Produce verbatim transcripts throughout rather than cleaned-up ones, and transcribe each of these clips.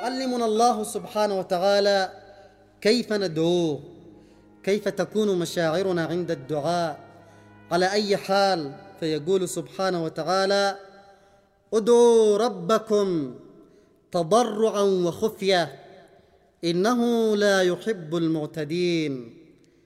يعلمنا الله سبحانه وتعالى كيف ندعوه، كيف تكون مشاعرنا عند الدعاء، على أي حال. فيقول سبحانه وتعالى: ادعوا ربكم تضرعا وخفية إنه لا يحب المعتدين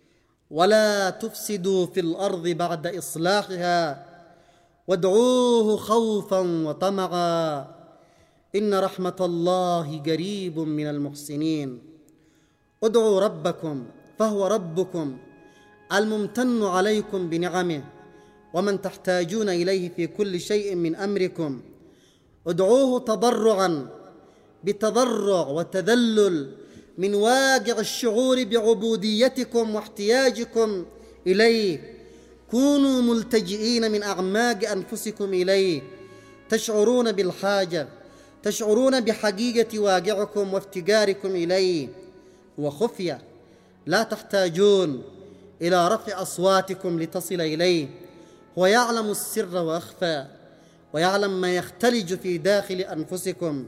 ولا تفسدوا في الأرض بعد إصلاحها وادعوه خوفا وطمعا إن رحمة الله قريب من المحسنين. ادعوا ربكم فهو ربكم الممتن عليكم بنعمه ومن تحتاجون إليه في كل شيء من أمركم. ادعوه تضرعا، بتضرع وتذلل من واقع الشعور بعبوديتكم واحتياجكم إليه. كونوا ملتجئين من أعماق أنفسكم إليه، تشعرون بالحاجة، تشعرون بحقيقة واقعكم وافتقاركم إليه. وخفية، لا تحتاجون إلى رفع أصواتكم لتصل إليه، هو يعلم السر وأخفى ويعلم ما يختلج في داخل أنفسكم.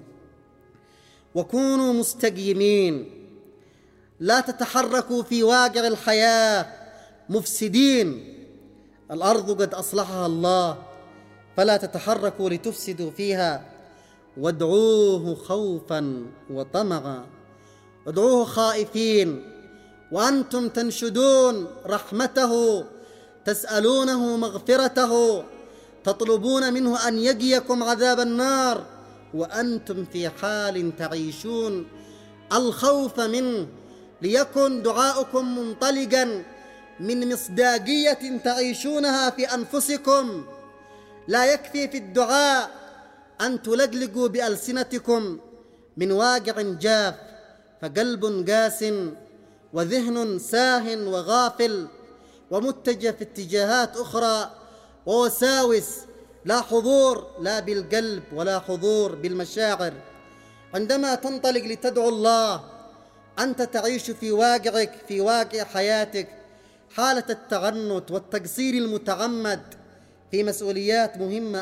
وكونوا مستقيمين، لا تتحركوا في واقع الحياة مفسدين. الأرض قد أصلحها الله، فلا تتحركوا لتفسدوا فيها. وادعوه خوفا وطمعا، ادعوه خائفين وأنتم تنشدون رحمته، تسألونه مغفرته، تطلبون منه أن يقيكم عذاب النار، وأنتم في حال تعيشون الخوف منه. ليكن دعاؤكم منطلقا من مصداقية تعيشونها في أنفسكم. لا يكفي في الدعاء أن تلقلقوا بألسنتكم من واقع جاف، فقلب قاس وذهن ساه وغافل ومتجه في اتجاهات أخرى ووساوس، لا حضور لا بالقلب ولا حضور بالمشاعر. عندما تنطلق لتدعو الله أنت تعيش في واقعك، في واقع حياتك، حالة التعنت والتقصير المتعمد في مسؤوليات مهمة